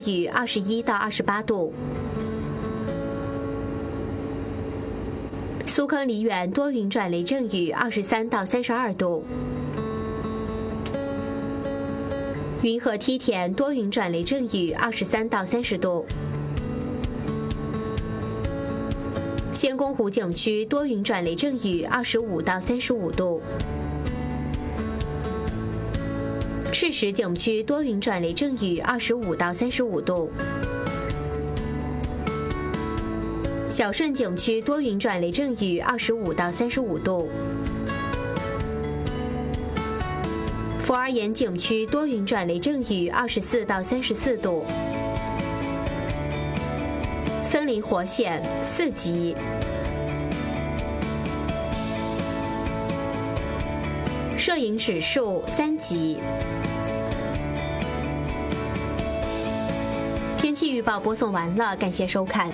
雨21到28度。苏坑梨园多云转雷阵雨23到32度。云和梯田多云转雷阵雨23到30度。仙公湖景区多云转雷阵雨25到35度。赤石景区多云转雷阵雨25到35度。小顺景区多云转雷阵雨25到35度。福尔岩景区多云转雷阵雨24到34度。森林火险4级。摄影指数3级。天气预报播送完了，感谢收看。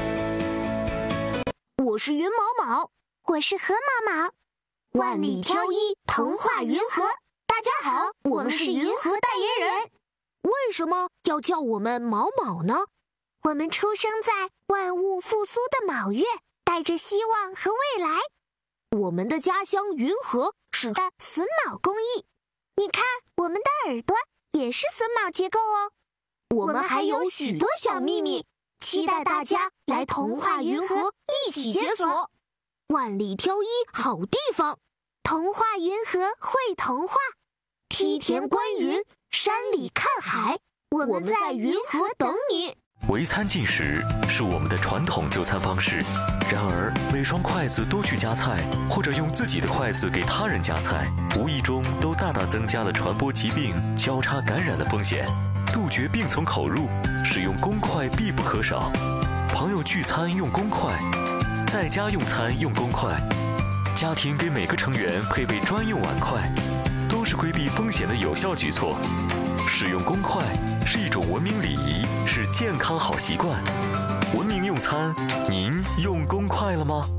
我是云毛毛， 我是河毛毛， 万里挑一，童话云和。大家好，我们是云和代言人。为什么要叫我们毛毛呢？ 我们出生在万物复苏的卯月，带着希望和未来。 我们的家乡云和是榫卯工艺， 你看我们的耳朵也是榫卯结构哦。 我们还有许多小秘密，期待大家来童话云和一起解锁。万里挑一好地方， 童话云和会童话， 梯田观云，山里看海，我们在云和等你。 围餐进食是我们的传统就餐方式，然而每双筷子都去夹菜，或者用自己的筷子给他人夹菜，无意中都大大增加了传播疾病、交叉感染的风险。杜绝病从口入，使用公筷必不可少。朋友聚餐用公筷，在家用餐用公筷，家庭给每个成员配备专用碗筷，都是规避风险的有效举措。使用公筷是一种文明礼仪，是健康好习惯。文明用餐，您用公筷了吗？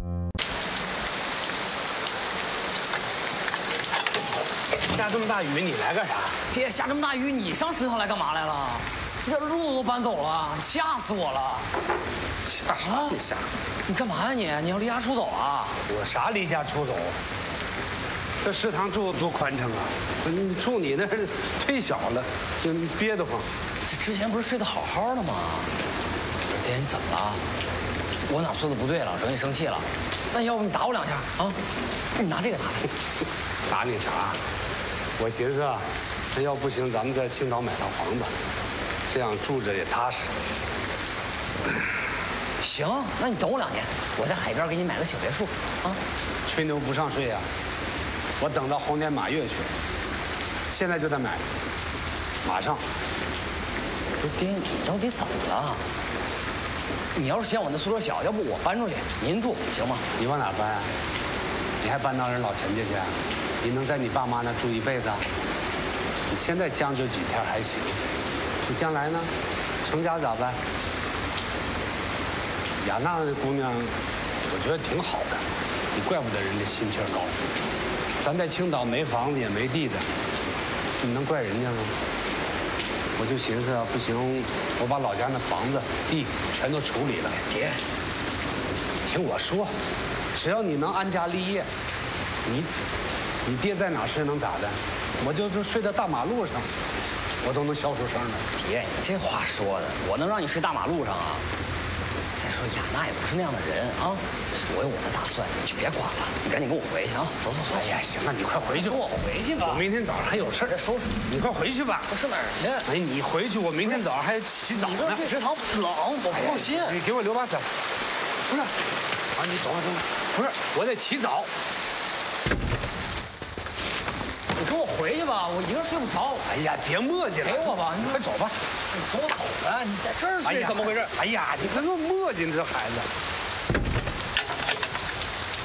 下这么大雨，你来干啥？ 爹，下这么大雨，你上石头来干嘛来了？这路都搬走了，吓死我了！ 吓啥？你吓？ 你干嘛呀你？你要离家出走啊？ 我啥离家出走？这食堂住多宽敞啊！你住你那儿忒小了，就憋得慌。 这之前不是睡得好好的吗？爹，你怎么了？我哪说的不对了，惹你生气了？那要不你打我2下啊？你拿这个打。 打你啥？我寻思啊，那要不行，咱们在青岛买套房子，这样住着也踏实。 行，那你等我2年，我在海边给你买个小别墅啊。 吹牛不上税呀！我等到猴年马月去，现在就得买，马上。 不是爹，你到底怎么了？你要是嫌我那宿舍小，要不我搬出去，您住行吗？ 你往哪搬啊？你还搬到人老陈家去啊？你能在你爸妈那住一辈子？你现在将就几天还行，你将来呢？成家咋办？雅娜那姑娘，我觉得挺好的，你怪不得人家心气儿高。咱在青岛没房子也没地的，你能怪人家吗？我就寻思啊，不行，我把老家那房子、地全都处理了。 爹， 听我说，只要你能安家立业，你爹在哪睡能咋的？我就睡在大马路上，我都能笑出声来。 爹，你这话说的，我能让你睡大马路上啊？再说雅娜也不是那样的人啊，我有我的打算，你就别管了，你赶紧跟我回去啊！走走走！ 哎呀，行了，你快回去， 跟我回去吧。 我明天早上还有事儿。 再说， 你快回去吧。 我上哪儿去？ 哎，你回去，我明天早上还洗澡呢。 你这睡食堂冷，我不放心。 你给我留把伞。不是，啊，你走吧走吧。不是，我得起早。 你跟我回去吧，我一个人睡不着。 哎呀，别磨叽了， 陪我吧， 你快走吧。 你走吧，你在这儿睡怎么回事？ 哎呀，你怎么磨叽呢？这孩子。